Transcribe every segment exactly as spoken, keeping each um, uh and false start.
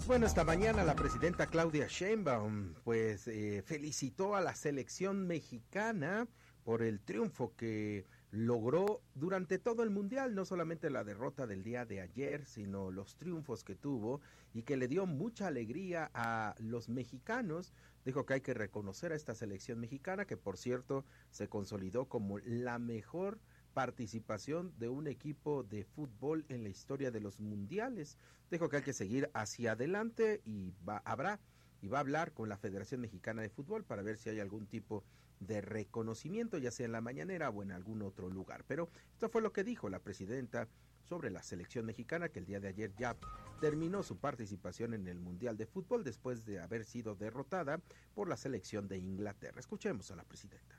Bueno, esta mañana la presidenta Claudia Sheinbaum pues eh, felicitó a la selección mexicana por el triunfo que logró durante todo el mundial, no solamente la derrota del día de ayer, sino los triunfos que tuvo y que le dio mucha alegría a los mexicanos. Dijo que hay que reconocer a esta selección mexicana, que por cierto se consolidó como la mejor participación de un equipo de fútbol en la historia de los mundiales. Dijo que hay que seguir hacia adelante y va, habrá y va a hablar con la Federación Mexicana de Fútbol para ver si hay algún tipo de reconocimiento, ya sea en la mañanera o en algún otro lugar. Pero esto fue lo que dijo la presidenta sobre la selección mexicana, que el día de ayer ya terminó su participación en el Mundial de Fútbol después de haber sido derrotada por la selección de Inglaterra. Escuchemos a la presidenta.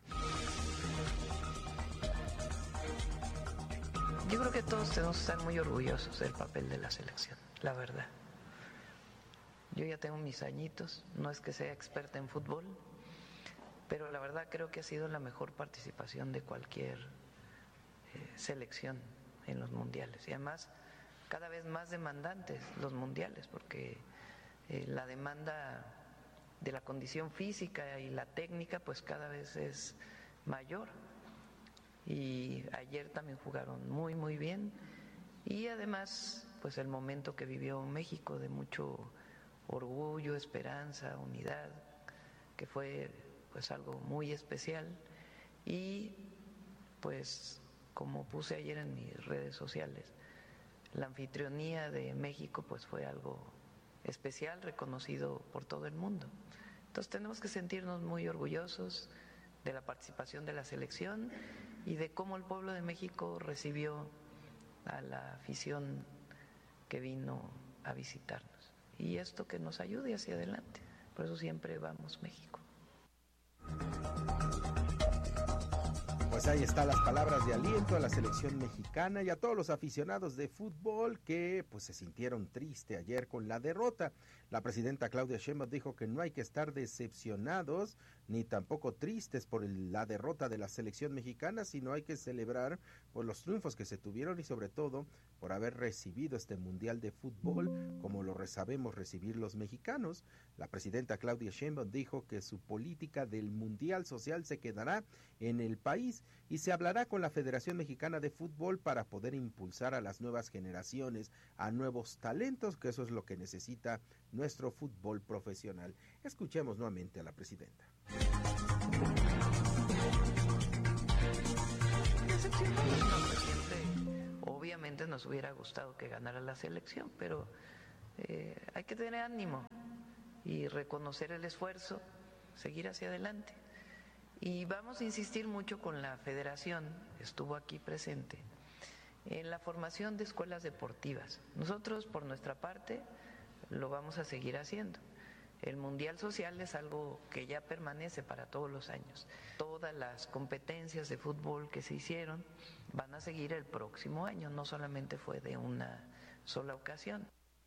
Yo creo que todos tenemos que estar muy orgullosos del papel de la selección, la verdad. Yo ya tengo mis añitos, no es que sea experta en fútbol, pero la verdad creo que ha sido la mejor participación de cualquier eh, selección en los mundiales. Y además, cada vez más demandantes los mundiales, porque eh, la demanda de la condición física y la técnica pues cada vez es mayor. Y ayer también jugaron muy muy bien y además pues el momento que vivió México de mucho orgullo, esperanza, unidad, que fue pues algo muy especial. Y pues como puse ayer en mis redes sociales, la anfitrionía de México pues fue algo especial, reconocido por todo el mundo. Entonces tenemos que sentirnos muy orgullosos de la participación de la selección y de cómo el pueblo de México recibió a la afición que vino a visitarnos. Y esto que nos ayude hacia adelante. Por eso siempre vamos México. Pues ahí están las palabras de aliento a la selección mexicana y a todos los aficionados de fútbol que pues se sintieron tristes ayer con la derrota. La presidenta Claudia Sheinbaum dijo que no hay que estar decepcionados ni tampoco tristes por el, la derrota de la selección mexicana, sino hay que celebrar por los triunfos que se tuvieron y sobre todo por haber recibido este mundial de fútbol como lo sabemos recibir los mexicanos. La presidenta Claudia Sheinbaum dijo que su política del mundial social se quedará en el país y se hablará con la Federación Mexicana de Fútbol para poder impulsar a las nuevas generaciones, a nuevos talentos, que eso es lo que necesita nuestro fútbol profesional. Escuchemos nuevamente a la presidenta. Siempre, obviamente nos hubiera gustado que ganara la selección, pero eh, hay que tener ánimo y reconocer el esfuerzo, seguir hacia adelante. Y vamos a insistir mucho con la federación, estuvo aquí presente, en la formación de escuelas deportivas. Nosotros, por nuestra parte, lo vamos a seguir haciendo. El Mundial Social es algo que ya permanece para todos los años. Todas las competencias de fútbol que se hicieron van a seguir el próximo año, no solamente fue de una sola ocasión.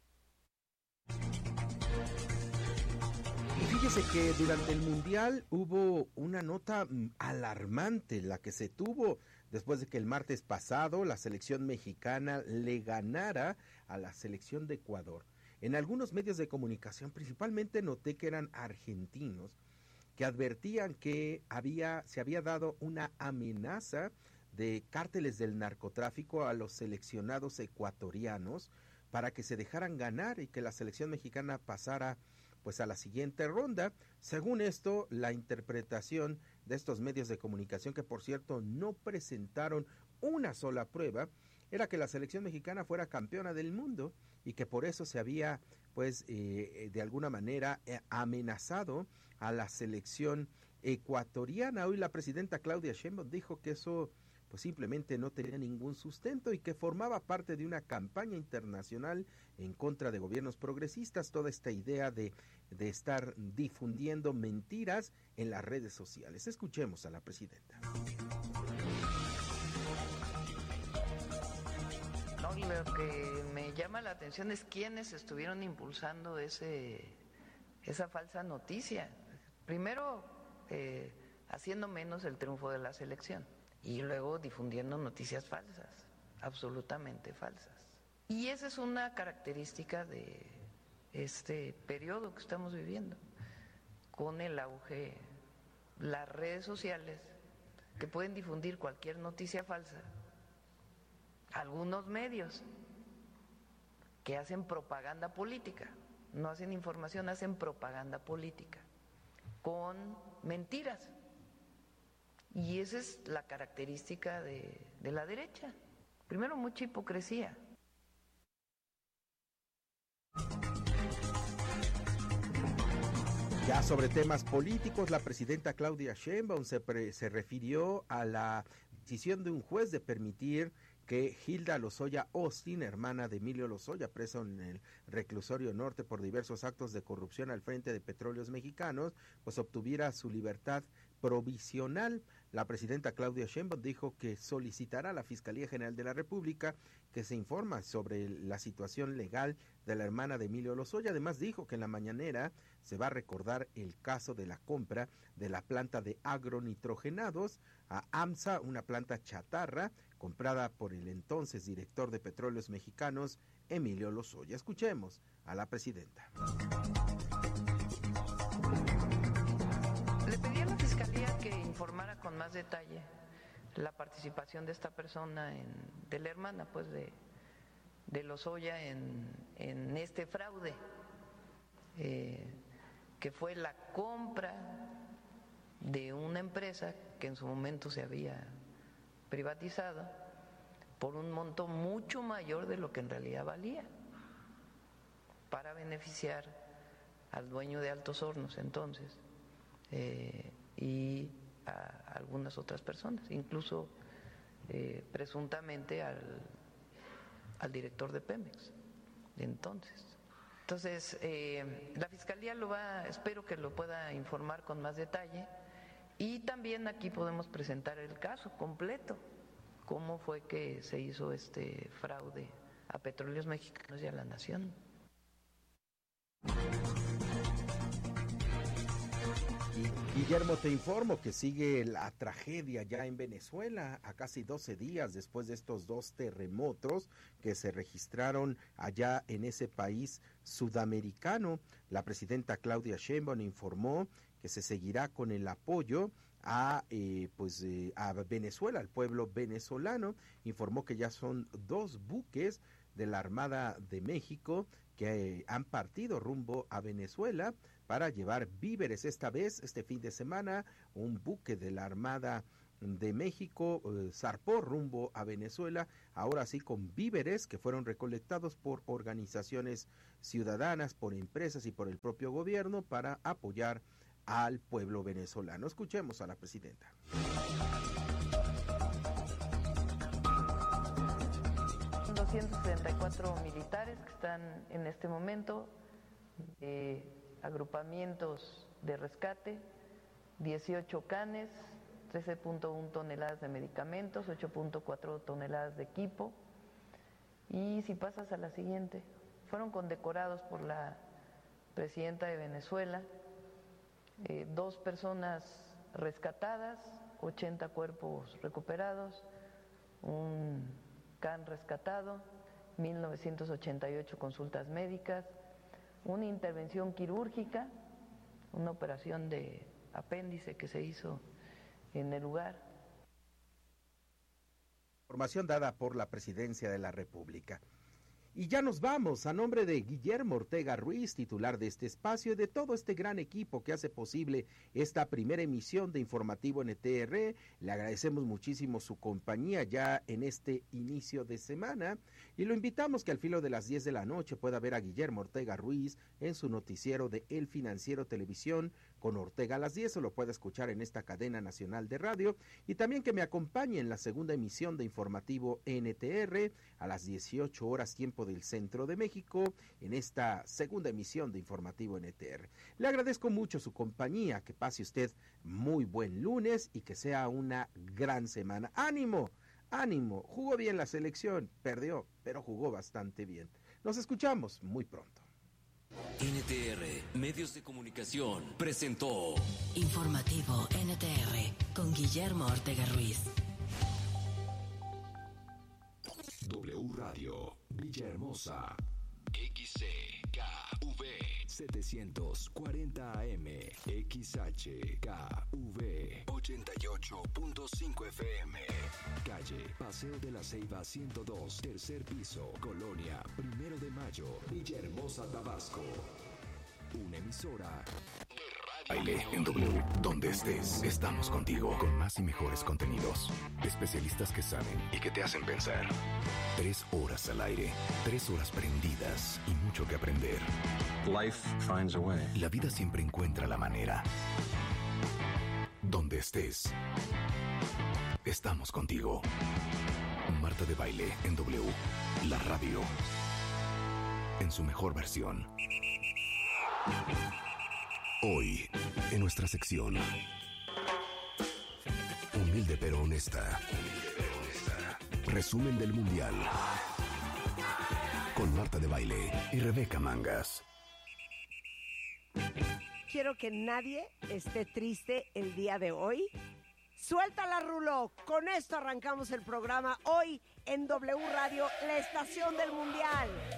Y fíjese que durante el Mundial hubo una nota alarmante, la que se tuvo después de que el martes pasado la selección mexicana le ganara a la selección de Ecuador. En algunos medios de comunicación, principalmente noté que eran argentinos, que advertían que había, se había dado una amenaza de cárteles del narcotráfico a los seleccionados ecuatorianos para que se dejaran ganar y que la selección mexicana pasara pues a la siguiente ronda. Según esto, la interpretación de estos medios de comunicación, que por cierto no presentaron una sola prueba, era que la selección mexicana fuera campeona del mundo y que por eso se había pues eh, de alguna manera eh, amenazado a la selección ecuatoriana. Hoy la presidenta Claudia Sheinbaum dijo que eso pues simplemente no tenía ningún sustento y que formaba parte de una campaña internacional en contra de gobiernos progresistas, toda esta idea de, de estar difundiendo mentiras en las redes sociales. Escuchemos a la presidenta. No, lo que me llama la atención es quiénes estuvieron impulsando ese, esa falsa noticia. Primero, eh, haciendo menos el triunfo de la selección. Y luego difundiendo noticias falsas, absolutamente falsas. Y esa es una característica de este periodo que estamos viviendo, con el auge, las redes sociales que pueden difundir cualquier noticia falsa, algunos medios que hacen propaganda política, no hacen información, hacen propaganda política con mentiras. Y esa es la característica de, de la derecha. Primero, mucha hipocresía. Ya sobre temas políticos, la presidenta Claudia Sheinbaum se, pre, se refirió a la decisión de un juez de permitir que Hilda Lozoya Austin, hermana de Emilio Lozoya, preso en el reclusorio norte por diversos actos de corrupción al frente de Petróleos Mexicanos, pues obtuviera su libertad provisional. La presidenta Claudia Sheinbaum dijo que solicitará a la Fiscalía General de la República que se informa sobre la situación legal de la hermana de Emilio Lozoya. Además dijo que en la mañanera se va a recordar el caso de la compra de la planta de agronitrogenados a AMSA, una planta chatarra comprada por el entonces director de Petróleos Mexicanos, Emilio Lozoya. Escuchemos a la presidenta. Le pedí a la Fiscalía que informara con más detalle la participación de esta persona, en, de la hermana pues de, de Lozoya en, en este fraude, eh, que fue la compra de una empresa que en su momento se había privatizado por un monto mucho mayor de lo que en realidad valía, para beneficiar al dueño de Altos Hornos entonces, eh, y a algunas otras personas, incluso eh, presuntamente al, al director de Pemex de entonces. Entonces, eh, la Fiscalía lo va, espero que lo pueda informar con más detalle, y también aquí podemos presentar el caso completo, cómo fue que se hizo este fraude a Petróleos Mexicanos y a la Nación. Y Guillermo, te informo que sigue la tragedia ya en Venezuela, a casi doce días después de estos dos terremotos que se registraron allá en ese país sudamericano. La presidenta Claudia Sheinbaum informó que se seguirá con el apoyo a eh, pues eh, a Venezuela, al pueblo venezolano. Informó que ya son dos buques de la Armada de México que eh, han partido rumbo a Venezuela para llevar víveres. Esta vez, este fin de semana, un buque de la Armada de México eh, zarpó rumbo a Venezuela, ahora sí con víveres que fueron recolectados por organizaciones ciudadanas, por empresas y por el propio gobierno para apoyar al pueblo venezolano. Escuchemos a la presidenta. doscientos setenta y cuatro militares que están en este momento, eh, agrupamientos de rescate, dieciocho canes, trece punto uno toneladas de medicamentos, ocho punto cuatro toneladas de equipo. Y si pasas a la siguiente, fueron condecorados por la presidenta de Venezuela, eh, dos personas rescatadas, ochenta cuerpos recuperados, un can rescatado, mil novecientas ochenta y ocho consultas médicas, una intervención quirúrgica, una operación de apéndice que se hizo en el lugar. Información dada por la Presidencia de la República. Y ya nos vamos, a nombre de Guillermo Ortega Ruiz, titular de este espacio, y de todo este gran equipo que hace posible esta primera emisión de Informativo N T R, le agradecemos muchísimo su compañía ya en este inicio de semana, y lo invitamos que al filo de las diez de la noche pueda ver a Guillermo Ortega Ruiz en su noticiero de El Financiero Televisión, con Ortega a las diez, o lo puede escuchar en esta cadena nacional de radio, y también que me acompañe en la segunda emisión de Informativo N T R a las dieciocho horas tiempo del Centro de México, en esta segunda emisión de Informativo N T R. Le agradezco mucho su compañía, que pase usted muy buen lunes y que sea una gran semana. ¡Ánimo! ¡Ánimo! Jugó bien la selección, perdió, pero jugó bastante bien. Nos escuchamos muy pronto. N T R, Medios de Comunicación, presentó Informativo N T R, con Guillermo Ortega Ruiz. W Radio, Villahermosa. X C K V setecientos cuarenta A M, X H K V ochenta y ocho punto cinco F M. Calle Paseo de la Ceiba ciento dos, tercer piso, Colonia Primero de Mayo, Villahermosa, Tabasco. Una emisora Baile en W, donde estés, estamos contigo con más y mejores contenidos. Especialistas que saben y que te hacen pensar. Tres horas al aire, tres horas prendidas y mucho que aprender. Life finds a way. La vida siempre encuentra la manera. Donde estés, estamos contigo. Marta de Baile en W, la radio, en su mejor versión. Hoy, en nuestra sección Humilde pero honesta, resumen del Mundial con Marta de Baile y Rebeca Mangas. Quiero que nadie esté triste el día de hoy. Suéltala, Rulo. Con esto arrancamos el programa hoy en W Radio, la estación del Mundial.